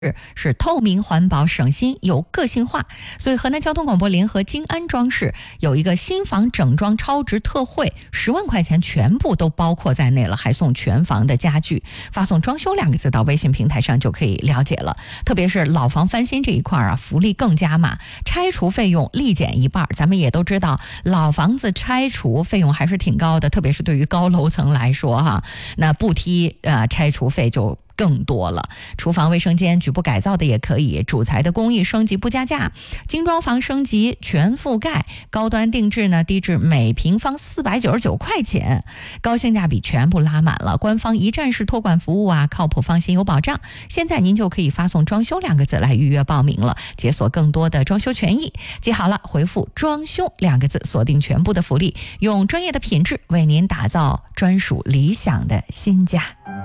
是透明、环保、省心、有个性化。所以河南交通广播联合金安装饰有一个新房整装超值特惠，10万块钱全部都包括在内了，还送全房的家具。发送装修2个字到微信平台上就可以了解了。特别是老房翻新这一块啊，福利更加码，拆除费用立减1半。咱们也都知道，老房子拆除费用还是挺高的，特别是对于高楼层来说哈，那不提拆除费就更多了。厨房卫生间局部改造的也可以，主材的工艺升级不加价，精装房升级全覆盖，高端定制呢低至每平方499块钱，高性价比全部拉满了。官方一站式托管服务啊，靠谱放心有保障。现在您就可以发送装修2个字来预约报名了，解锁更多的装修权益。记好了，回复装修2个字锁定全部的福利，用专业的品质为您打造专属理想的新家。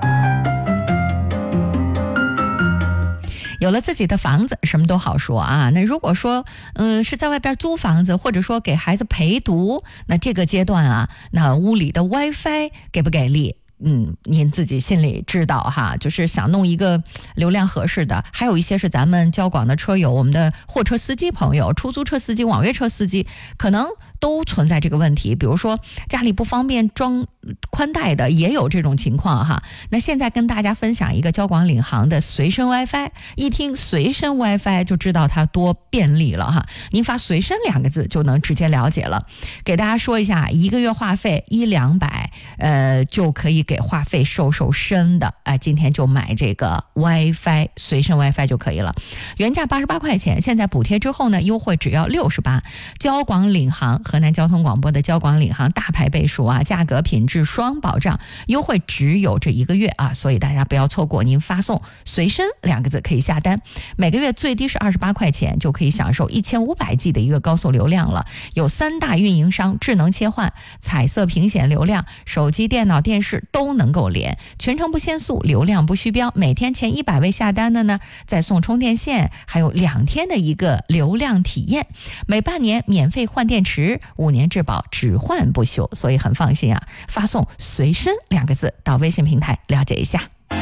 有了自己的房子，什么都好说啊。那如果说，是在外边租房子，或者说给孩子陪读，那这个阶段啊，那屋里的 WiFi 给不给力？您自己心里知道哈，就是想弄一个流量合适的。还有一些是咱们交广的车友，我们的货车司机朋友、出租车司机、网约车司机，可能都存在这个问题。比如说家里不方便装宽带的，也有这种情况哈。那现在跟大家分享一个交广领航的随身 WiFi， 一听随身 WiFi 就知道它多便利了哈。您发随身2个字就能直接了解了。给大家说一下，1个月话费100-200，就可以给话费瘦身的。今天就买这个 WiFi 随身 WiFi 就可以了。原价88块钱，现在补贴之后呢，优惠只要68。交广领航，河南交通广播的交广领航，大牌倍数啊，价格品质双保障，优惠只有这1个月啊，所以大家不要错过。您发送随身2个字可以下单，每个月最低是28块钱，就可以享受1500G 的一个高速流量了。有3大运营商智能切换、彩色屏显流量，手机、电脑、电视都能够连，全程不限速，流量不虚标。每天前100位下单的呢，再送充电线，还有2天的一个流量体验，每半年免费换电池，5年质保，只换不修，所以很放心啊。发送随身2个字到微信平台了解一下。